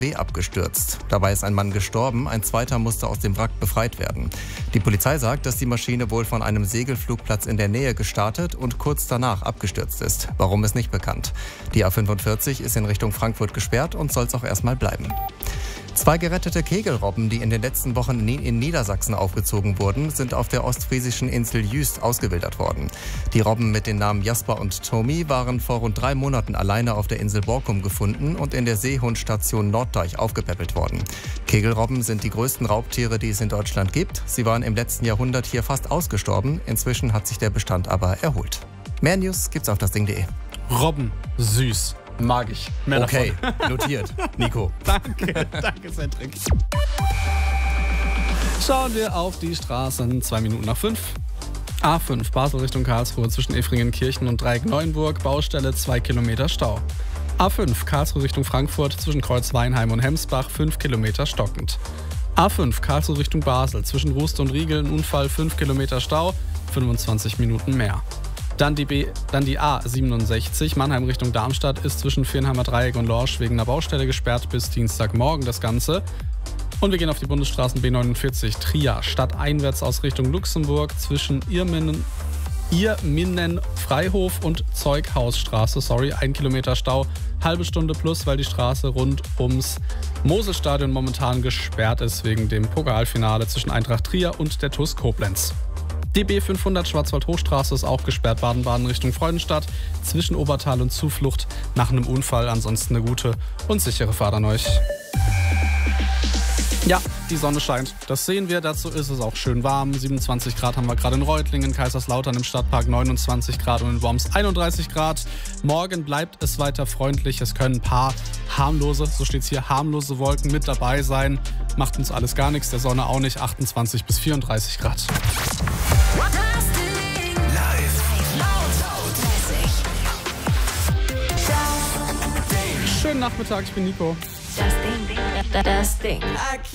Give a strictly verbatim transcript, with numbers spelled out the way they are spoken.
abgestürzt. Dabei ist ein Mann gestorben, ein zweiter musste aus dem Wrack befreit werden. Die Polizei sagt, dass die Maschine wohl von einem Segelflugplatz in der Nähe gestartet und kurz danach abgestürzt ist. Warum ist nicht bekannt. Die A fünfundvierzig ist in Richtung Frankfurt gesperrt und soll es auch erstmal bleiben. Zwei gerettete Kegelrobben, die in den letzten Wochen in Niedersachsen aufgezogen wurden, sind auf der ostfriesischen Insel Jüst ausgewildert worden. Die Robben mit den Namen Jasper und Tommy waren vor rund drei Monaten alleine auf der Insel Borkum gefunden und in der Seehundstation Norddeich aufgepäppelt worden. Kegelrobben sind die größten Raubtiere, die es in Deutschland gibt. Sie waren im letzten Jahrhundert hier fast ausgestorben. Inzwischen hat sich der Bestand aber erholt. Mehr News gibt's auf das Ding punkt de. Robben, süß. Mag ich. Mehr okay, davon. Notiert. Nico. Danke, danke, Cedric. Schauen wir auf die Straßen. Zwei Minuten nach fünf. A fünf, Basel Richtung Karlsruhe zwischen Efringenkirchen und Dreieck Neuenburg. Baustelle, zwei Kilometer Stau. A fünf, Karlsruhe Richtung Frankfurt zwischen Kreuz Weinheim und Hemsbach, fünf Kilometer stockend. A fünf, Karlsruhe Richtung Basel zwischen Rust und Riegel, ein Unfall, fünf Kilometer Stau, fünfundzwanzig Minuten mehr. Dann die, B, dann die A siebenundsechzig, Mannheim Richtung Darmstadt, ist zwischen Viernheimer Dreieck und Lorsch wegen einer Baustelle gesperrt bis Dienstagmorgen das Ganze. Und wir gehen auf die Bundesstraßen B neunundvierzig, Trier, stadteinwärts aus Richtung Luxemburg zwischen Irminen, Irminen Freihof und Zeughausstraße, sorry, ein Kilometer Stau, halbe Stunde plus, weil die Straße rund ums Moselstadion momentan gesperrt ist wegen dem Pokalfinale zwischen Eintracht Trier und der T U S Koblenz. Die B fünfhundert Schwarzwald-Hochstraße ist auch gesperrt, Baden-Baden Richtung Freudenstadt, zwischen Obertal und Zuflucht nach einem Unfall. Ansonsten eine gute und sichere Fahrt an euch. Ja, die Sonne scheint. Das sehen wir, dazu ist es auch schön warm. siebenundzwanzig Grad haben wir gerade in Reutlingen, Kaiserslautern im Stadtpark neunundzwanzig Grad und in Worms einunddreißig Grad. Morgen bleibt es weiter freundlich. Es können ein paar harmlose, so steht es hier, harmlose Wolken mit dabei sein. Macht uns alles gar nichts, der Sonne auch nicht. achtundzwanzig bis vierunddreißig Grad. Schönen Nachmittag, ich bin Nico. Das Ding, das Ding.